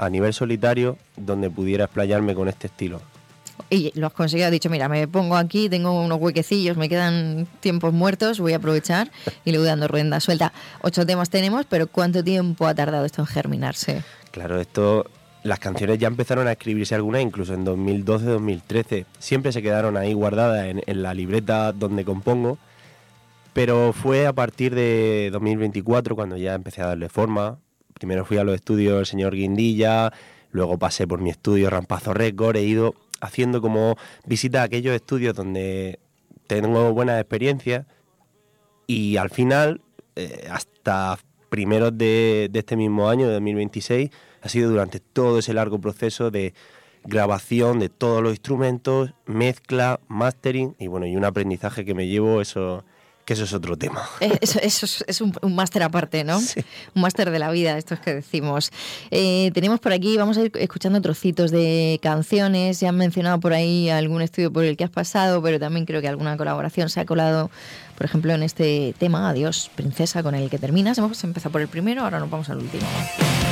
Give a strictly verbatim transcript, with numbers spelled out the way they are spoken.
a nivel solitario donde pudiera explayarme con este estilo. Y lo has conseguido, has dicho, mira, me pongo aquí, tengo unos huequecillos, me quedan tiempos muertos, voy a aprovechar y le voy dando rienda suelta. Ocho temas tenemos, pero ¿cuánto tiempo ha tardado esto en germinarse? Claro, esto, las canciones ya empezaron a escribirse algunas incluso en dos mil doce, dos mil trece. Siempre se quedaron ahí guardadas en, en la libreta donde compongo, pero fue a partir de dos mil veinticuatro cuando ya empecé a darle forma. Primero fui a los estudios del señor Guindilla, luego pasé por mi estudio Rampazo Record, he ido haciendo como visitas a aquellos estudios donde tengo buenas experiencias y al final, eh, hasta primeros de, de este mismo año, de dos mil veintiséis, ha sido durante todo ese largo proceso de grabación de todos los instrumentos, mezcla, mastering y bueno, y un aprendizaje que me llevo, eso... que eso es otro tema. Eso, eso es, es un, un máster aparte, ¿no? Sí. Un máster de la vida, esto es que decimos. Eh, tenemos por aquí, vamos a ir escuchando trocitos de canciones. Ya han mencionado por ahí algún estudio por el que has pasado, pero también creo que alguna colaboración se ha colado, por ejemplo, en este tema, Adiós, Princesa, con el que terminas. Hemos empezado por el primero, ahora nos vamos al último.